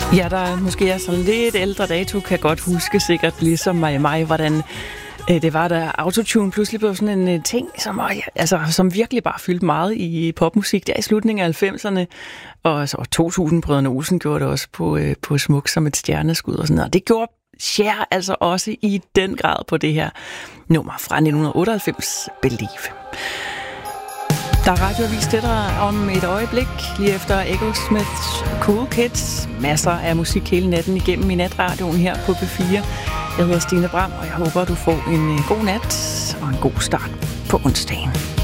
Ja, der måske er sådan lidt ældre dato, kan godt huske sikkert ligesom mig, hvordan det var, da autotune pludselig blev sådan en ting, som virkelig bare fyldte meget i popmusik der i slutningen af 90'erne. Og så 2000 Brødrene Olsen gjorde det også på Smuk som et stjerneskud og sådan noget. Og det gjorde Cher altså også i den grad på det her nummer fra 1998, Believe. Der er radioavis til dig om et øjeblik, lige efter Echosmiths Cool Kids. Masser af musik hele natten igennem i natradioen her på P4. Jeg hedder Stine Bram, og jeg håber, du får en god nat og en god start på onsdagen.